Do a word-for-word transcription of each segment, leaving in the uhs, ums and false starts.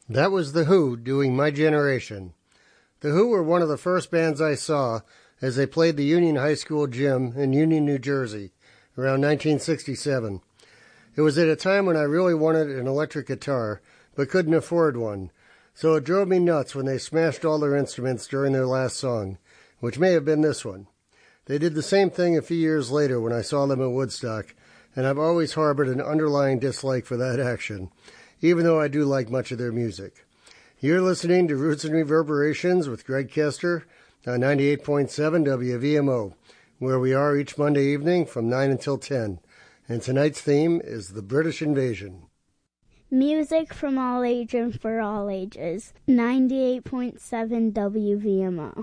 That was The Who doing My Generation. The Who were one of the first bands I saw as they played the Union High School gym in Union, New Jersey, around nineteen sixty-seven. It was at a time when I really wanted an electric guitar, but couldn't afford one, so it drove me nuts when they smashed all their instruments during their last song, which may have been this one. They did the same thing a few years later when I saw them at Woodstock, and I've always harbored an underlying dislike for that action, even though I do like much of their music. You're listening to Roots and Reverberations with Greg Kester on ninety-eight point seven W V M O, where we are each Monday evening from nine until ten. And tonight's theme is the British invasion. Music from all ages and for all ages. ninety-eight point seven W V M O.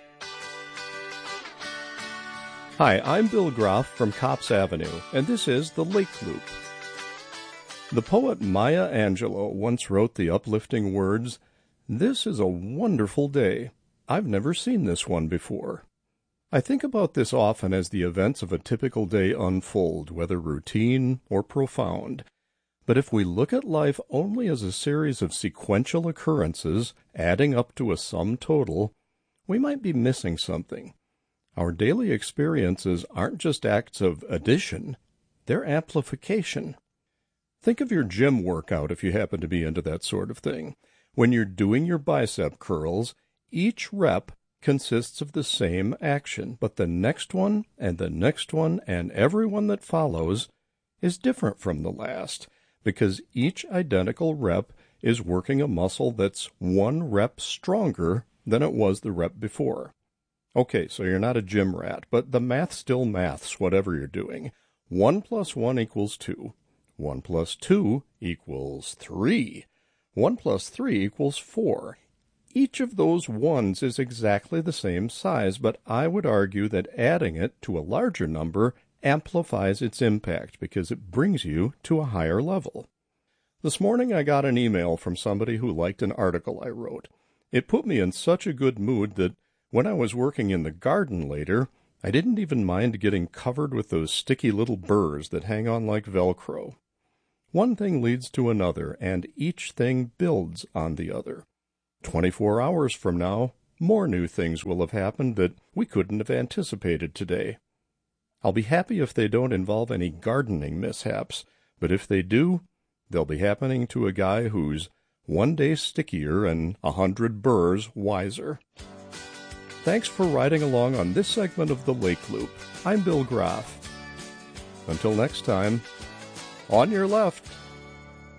Hi, I'm Bill Groff from Copps Avenue, and this is The Lake Loop. The poet Maya Angelou once wrote the uplifting words, "This is a wonderful day. I've never seen this one before." I think about this often as the events of a typical day unfold, whether routine or profound. But if we look at life only as a series of sequential occurrences adding up to a sum total, we might be missing something. Our daily experiences aren't just acts of addition, they're amplification. Think of your gym workout if you happen to be into that sort of thing. When you're doing your bicep curls, each rep consists of the same action, but the next one and the next one and every one that follows is different from the last, because each identical rep is working a muscle that's one rep stronger than it was the rep before. Okay, so you're not a gym rat, but the math still maths whatever you're doing. One plus one equals two. One plus two equals three. One plus three equals four. Each of those ones is exactly the same size, but I would argue that adding it to a larger number amplifies its impact because it brings you to a higher level. This morning I got an email from somebody who liked an article I wrote. It put me in such a good mood that when I was working in the garden later, I didn't even mind getting covered with those sticky little burrs that hang on like Velcro. One thing leads to another, and each thing builds on the other. Twenty-four hours from now, more new things will have happened that we couldn't have anticipated today. I'll be happy if they don't involve any gardening mishaps, but if they do, they'll be happening to a guy who's one day stickier and a hundred burrs wiser. Thanks for riding along on this segment of The Lake Loop. I'm Bill Groff. Until next time, on your left.